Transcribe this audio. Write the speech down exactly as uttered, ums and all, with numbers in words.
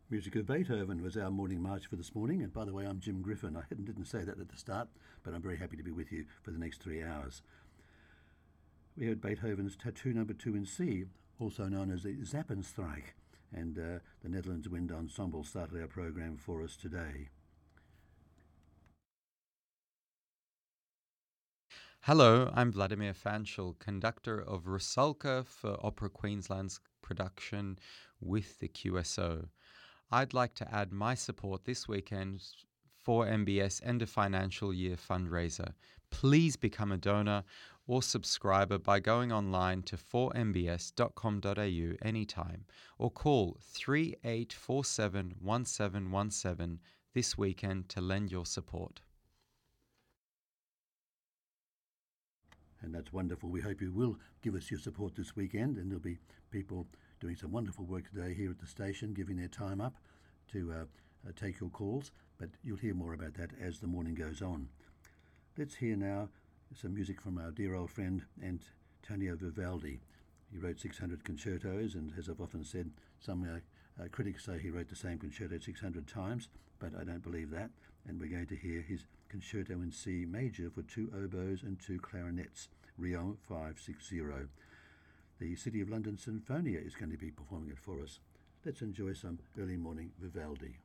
Music of Beethoven was our morning march for this morning. And by the way, I'm Jim Griffin. I didn't say that at the start, but I'm very happy to be with you for the next three hours. We heard Beethoven's Tattoo Number Two in C, also known as the Zappenstreich, and uh, the Netherlands Wind Ensemble started our program for us today. Hello, I'm Vladimir Fanchel, conductor of Rusalka for Opera Queensland's production with the Q S O. I'd like to add my support this weekend for M B S End of Financial Year fundraiser. Please become a donor or subscriber by going online to four m b s dot com dot a u anytime or call three eight four seven one seven one seven this weekend to lend your support. And that's wonderful. We hope you will give us your support this weekend, and there'll be people doing some wonderful work today here at the station, giving their time up to uh, uh, take your calls, but you'll hear more about that as the morning goes on. Let's hear now some music from our dear old friend Antonio Vivaldi. He wrote six hundred concertos, and as I've often said, some uh, uh, critics say he wrote the same concerto six hundred times, but I don't believe that. And we're going to hear his Concerto in C Major for two oboes and two clarinets, Rio five sixty. The City of London Sinfonia is going to be performing it for us. Let's enjoy some early morning Vivaldi.